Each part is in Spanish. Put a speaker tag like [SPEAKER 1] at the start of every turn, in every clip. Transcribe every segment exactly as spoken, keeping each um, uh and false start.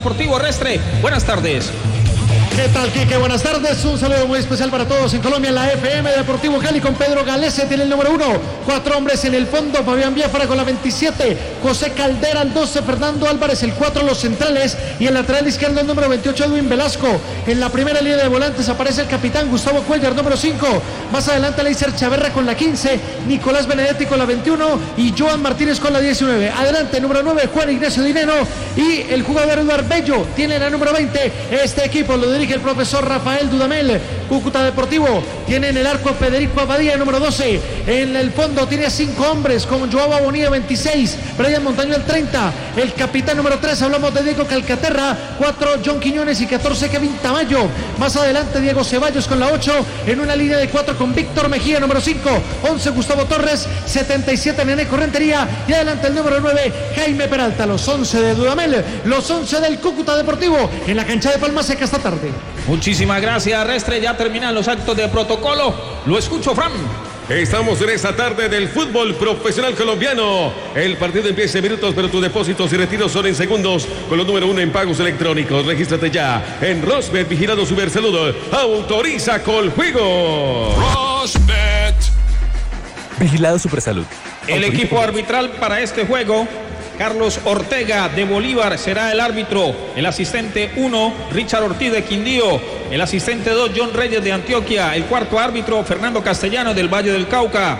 [SPEAKER 1] Deportivo Restre, buenas tardes.
[SPEAKER 2] ¿Qué tal, Quique? Buenas tardes, un saludo muy especial para todos en Colombia, en la F M Deportivo Cali con Pedro Galese, tiene el número uno, cuatro hombres en el fondo, Fabián Biafara con la veintisiete, José Caldera el doce, Fernando Álvarez el cuatro, los centrales, y el lateral izquierdo el número veintiocho, Edwin Velasco. En la primera línea de volantes aparece el capitán Gustavo Cuellar, número cinco, más adelante Leiser Chaverra con la quince, Nicolás Benedetti con la veintiuno y Joan Martínez con la diecinueve. Adelante, número nueve, Juan Ignacio Dineno, y el jugador Eduardo Bello tiene la número veinte. Este equipo lo dirige el profesor Rafael Dudamel. Cúcuta Deportivo tiene en el arco Federico Abadía, número doce. En el fondo tiene cinco hombres con Joao Bonilla, veintiséis, Brian Montaño, el treinta, el capitán número tres, hablamos de Diego Calcaterra, cuatro, John Quiñones y catorce, Kevin Tamayo. Más adelante Diego Ceballos con la ocho, en una línea de cuatro con Víctor Mejía, número cinco, once, Gustavo Torres, setenta y siete, Nene Correntería, y adelante el número nueve, Jaime Peralta. Los once de Dudamel, los once del Cúcuta Deportivo en la cancha de Palma Seca esta tarde.
[SPEAKER 1] Muchísimas gracias, Restre. Ya terminan los actos de protocolo. Lo escucho, Fran.
[SPEAKER 3] Estamos en esta tarde del fútbol profesional colombiano. El partido empieza en minutos, pero tus depósitos y retiros son en segundos con los número uno en pagos electrónicos. Regístrate ya en Rosbet, vigilado Supersalud. Autoriza Coljuego.
[SPEAKER 4] Rosbet. Vigilado Supersalud.
[SPEAKER 1] El equipo arbitral para este juego: Carlos Ortega de Bolívar será el árbitro. El asistente uno, Richard Ortiz de Quindío. El asistente dos, John Reyes de Antioquia. El cuarto árbitro, Fernando Castellano del Valle del Cauca.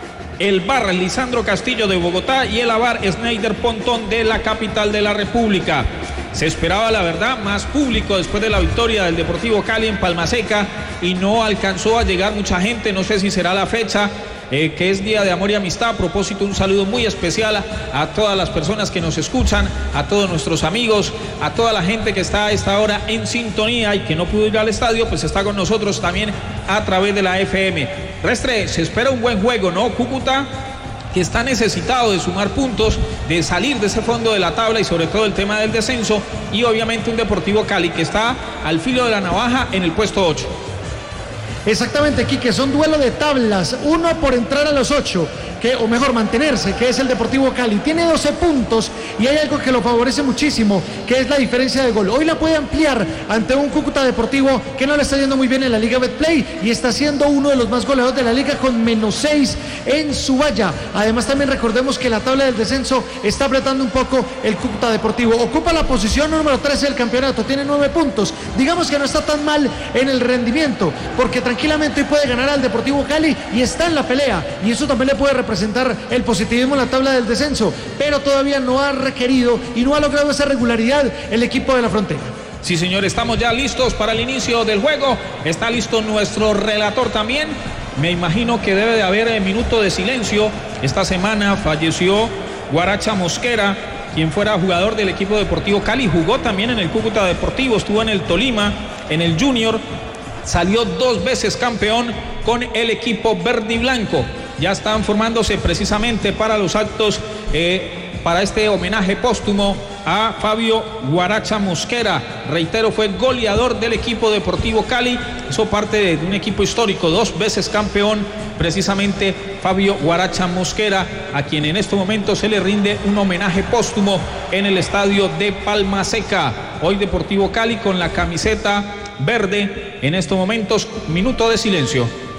[SPEAKER 1] El V A R, Lisandro Castillo de Bogotá. Y el A V A R, Schneider Pontón de la capital de la República. Se esperaba, la verdad, más público después de la victoria del Deportivo Cali en Palma Seca y no alcanzó a llegar mucha gente. No sé si será la fecha, Eh, que es Día de Amor y Amistad. A propósito, un saludo muy especial a, a todas las personas que nos escuchan, a todos nuestros amigos, a toda la gente que está a esta hora en sintonía y que no pudo ir al estadio, pues está con nosotros también a través de la F M. Restre, se espera un buen juego, ¿no? Cúcuta, que está necesitado de sumar puntos, de salir de ese fondo de la tabla y sobre todo el tema del descenso, y obviamente un Deportivo Cali que está al filo de la navaja en el puesto ocho.
[SPEAKER 2] Exactamente, Quique, son duelo de tablas, uno por entrar a los ocho, que, o mejor mantenerse, que es el Deportivo Cali. Tiene doce puntos y hay algo que lo favorece muchísimo, que es la diferencia de gol. Hoy la puede ampliar ante un Cúcuta Deportivo que no le está yendo muy bien en la Liga Betplay y está siendo uno de los más goleadores de la liga con menos seis en su valla. Además, también recordemos que la tabla del descenso está apretando un poco el Cúcuta Deportivo. Ocupa la posición número trece del campeonato, tiene nueve puntos. Digamos que no está tan mal en el rendimiento, porque tranquilamente hoy puede ganar al Deportivo Cali y está en la pelea, y eso también le puede representar el positivismo en la tabla del descenso, pero todavía no ha requerido y no ha logrado esa regularidad el equipo de la Frontera.
[SPEAKER 1] Sí, señor, estamos ya listos para el inicio del juego. Está listo nuestro relator también. Me imagino que debe de haber minuto de silencio. Esta semana falleció Guaracha Mosquera, quien fuera jugador del equipo Deportivo Cali, jugó también en el Cúcuta Deportivo, estuvo en el Tolima, en el Junior, salió dos veces campeón con el equipo verde y blanco. Ya están formándose precisamente para los actos, eh, para este homenaje póstumo a Fabio Guaracha Mosquera. Reitero, fue goleador del equipo Deportivo Cali, hizo parte de un equipo histórico, dos veces campeón, precisamente Fabio Guaracha Mosquera, a quien en este momento se le rinde un homenaje póstumo en el estadio de Palma Seca. Hoy Deportivo Cali con la camiseta verde. En estos momentos, minuto de silencio.